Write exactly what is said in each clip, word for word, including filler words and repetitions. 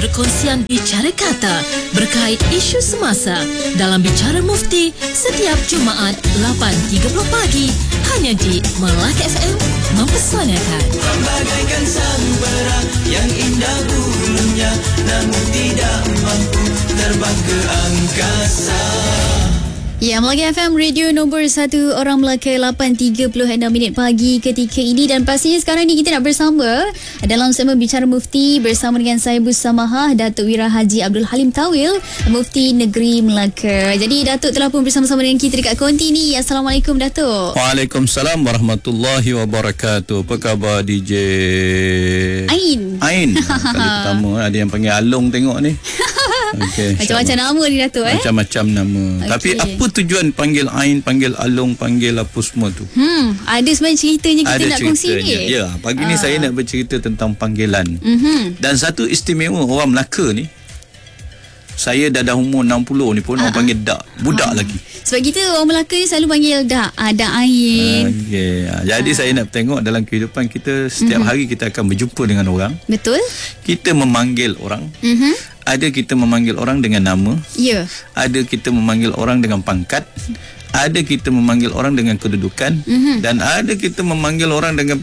perkongsian bicara kata berkait isu semasa dalam Bicara Mufti setiap Jumaat lapan tiga puluh pagi hanya di Melaka F M mempesonakan. Bagaikan sanubara yang indah bulunya namun tidak mampu terbang ke angkasa. Ya, Melaka F M, radio nombor satu orang Melaka, lapan tiga puluh enam minit pagi ketika ini. Dan pastinya sekarang ni kita nak bersama dalam segmen Bicara Mufti bersama dengan saya Bu Samahah, Datuk Wira Haji Abdul Halim Tawil, Mufti Negeri Melaka. Jadi Datuk telah pun bersama-sama dengan kita dekat konti ni. Assalamualaikum Datuk. Waalaikumsalam warahmatullahi wabarakatuh. Apa khabar D J Ain? Ain. Kali pertama ada yang panggil Along tengok ni. Okay, macam-macam nama ni Datuk eh? Macam-macam nama. Okay. Tapi apa tujuan panggil Ain, panggil Along, panggil apa semua tu? Hmm, ada sebenarnya ceritanya kita ada nak kongsi ni. Ya, pagi ni uh. saya nak bercerita tentang panggilan. Mm-hmm. Dan satu istimewa orang Melaka ni, saya dah dah umur enam puluh ni pun uh-huh. orang panggil Dak, budak uh-huh. lagi. Sebab kita orang Melaka ni selalu panggil Dak, ada Ain. Okey. Jadi uh. saya nak tengok dalam kehidupan kita setiap uh-huh. hari kita akan berjumpa dengan orang. Betul? Kita memanggil orang. Mhm. Ada kita memanggil orang dengan nama. Ya. Yeah. Ada kita memanggil orang dengan pangkat. Ada kita memanggil orang dengan kedudukan. Mm-hmm. Dan ada kita memanggil orang dengan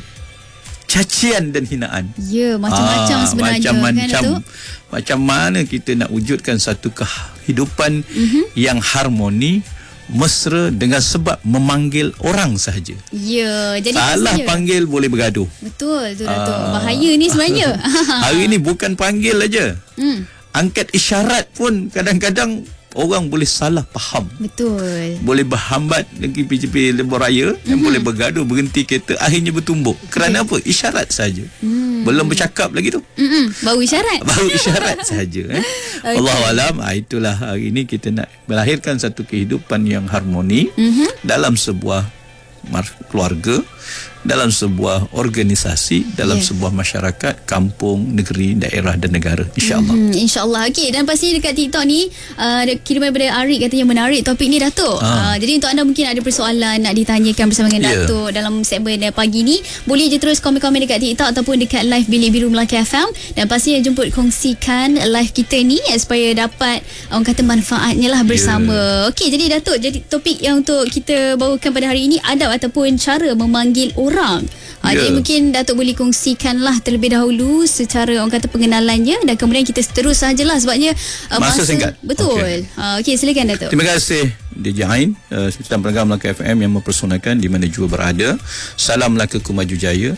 cacian dan hinaan. Ya, yeah, macam-macam ah, sebenarnya. Macam-macam. Kan, macam mana kita nak wujudkan satu kehidupan mm-hmm. yang harmoni, mesra dengan sebab memanggil orang sahaja. Ya, jadi salah pastinya panggil boleh bergaduh. Betul tu Datuk. Ah. Bahaya ni sebenarnya. Hari ni bukan panggil aja. Hmm. Angkat isyarat pun kadang-kadang orang boleh salah faham. Betul. Boleh berhambat lagi pergi lebuh raya mm-hmm. yang boleh bergaduh, berhenti kereta, akhirnya bertumbuk. Kerana okay. apa? Isyarat saja. Mm. Belum bercakap lagi tu. Mm-mm. Baru isyarat. Baru isyarat saja. Eh? Okay. Allahualam, itulah hari ini kita nak melahirkan satu kehidupan yang harmoni mm-hmm. dalam sebuah keluarga, dalam sebuah organisasi, dalam yeah. sebuah masyarakat, kampung, negeri, daerah dan negara, insya-Allah. Hmm, insya-Allah. Okey, dan pasti dekat TikTok ni uh, kiriman daripada Arik katanya menarik topik ni Datuk. Ha. Uh, jadi untuk anda mungkin ada persoalan nak ditanyakan bersama dengan yeah. Datuk dalam segmen pagi ni, boleh je terus komen-komen dekat TikTok ataupun dekat live Bilik Biru Melaka F M, dan pasti jemput kongsikan live kita ni supaya dapat orang kata manfaatnya lah bersama. Yeah. Okey, jadi Datuk, jadi topik yang untuk kita bawakan pada hari ini, adab ataupun cara memanggil orang. Ha, yeah. Jadi mungkin Datuk boleh kongsikanlah terlebih dahulu secara orang kata pengenalannya, dan kemudian kita terus sajalah sebabnya uh, masa, masa singkat. Betul. Okey, uh, okay, silakan Datuk. Terima kasih D J Ain, uh, Sistem Pendengar Melaka F M yang mempersonakan di mana juga berada. Salam Melaka ku maju jaya.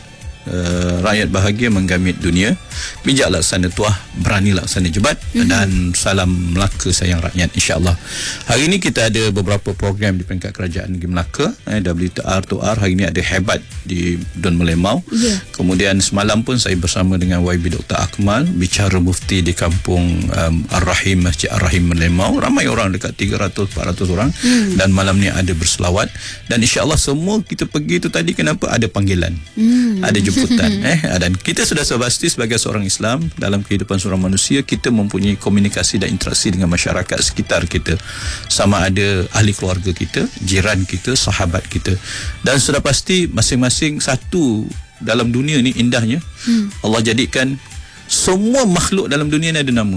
Uh, rakyat bahagia menggamit dunia, bijak laksana tuah, berani laksana jebat, mm-hmm. dan salam Melaka sayang rakyat, insya-Allah. Hari ini kita ada beberapa program di peringkat kerajaan negeri Melaka, eh, W T R to R. Hari ini ada Hebat di Don Melemau. Yeah. Kemudian semalam pun saya bersama dengan Y B Doktor Akmal Bicara Mufti di kampung um, Ar-Rahim, Masjid Ar-Rahim Melemau. Ramai orang, dekat tiga ratus empat ratus orang. Mm. Dan malam ni ada berselawat, dan insya-Allah semua kita pergi tu tadi, kenapa? Ada panggilan. Mm. Ada jemputan. eh dan kita sudah pasti sebagai seorang Islam, dalam kehidupan seorang manusia kita mempunyai komunikasi dan interaksi dengan masyarakat sekitar kita, sama ada ahli keluarga kita, jiran kita, sahabat kita, dan sudah pasti masing-masing satu dalam dunia ni. Indahnya hmm. Allah jadikan semua makhluk dalam dunia ni ada nama.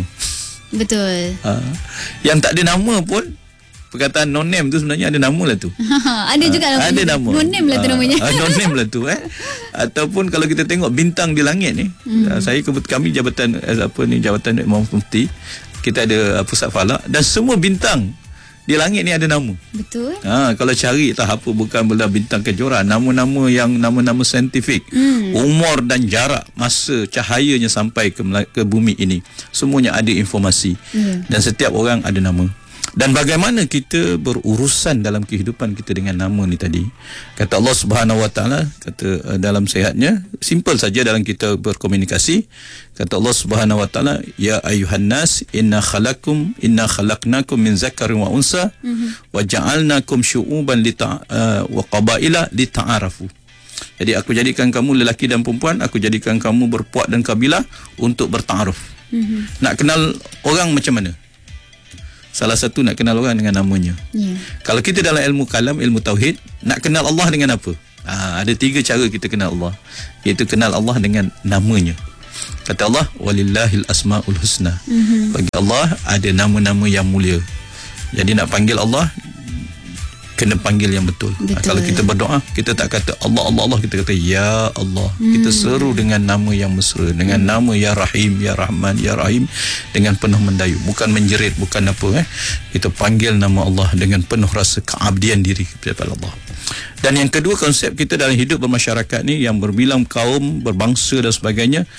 Betul. Ha, yang tak ada nama pun, perkataan no name tu sebenarnya ada nama lah tu. Ada juga ha, ada nama. No name lah tu namanya. Ha, no name lah tu eh. Ataupun kalau kita tengok bintang di langit ni, hmm. saya kebut kami jabatan apa ni jabatan Imam Mufti, kita ada pusat falak, dan semua bintang di langit ni ada nama. Betul. Ha, kalau cari tak apa, bukan benda bintang kejora, nama-nama yang nama-nama saintifik, hmm. umur dan jarak masa cahayanya sampai ke, ke bumi ini, semuanya ada informasi. Yeah. Dan setiap orang ada nama. Dan bagaimana kita berurusan dalam kehidupan kita dengan nama ni tadi, kata Allah Subhanahu Wa Taala, kata uh, dalam sihatnya, simple saja dalam kita berkomunikasi, kata Allah Subhanahu Wa Taala, ya ayuhan nas inna khalakum inna khalaqnakum min zakarin wa unsa mm-hmm. wa ja'alnakum syu'uban li uh, wa qabaila li ta'arafu. Jadi aku jadikan kamu lelaki dan perempuan, aku jadikan kamu berpuak dan kabilah untuk bertaaruf. Mm-hmm. Nak kenal orang macam mana? Salah satu nak kenal orang dengan namanya. Yeah. Kalau kita dalam ilmu kalam, ilmu tauhid, nak kenal Allah dengan apa? Ha, ada tiga cara kita kenal Allah. Iaitu kenal Allah dengan namanya. Kata Allah, walillahil asmaul husna. Mm-hmm. Bagi Allah ada nama-nama yang mulia. Jadi nak panggil Allah, kena panggil yang betul. betul. Ha, kalau kita berdoa, kita tak kata Allah, Allah, Allah. Kita kata Ya Allah. Hmm. Kita seru dengan nama yang mesra. Dengan hmm. nama Ya Rahim, Ya Rahman, Ya Rahim. Dengan penuh mendayu. Bukan menjerit, bukan apa. Eh. Kita panggil nama Allah dengan penuh rasa keabdian diri kepada Allah. Dan yang kedua, konsep kita dalam hidup bermasyarakat ni, yang berbilang kaum, berbangsa dan sebagainya,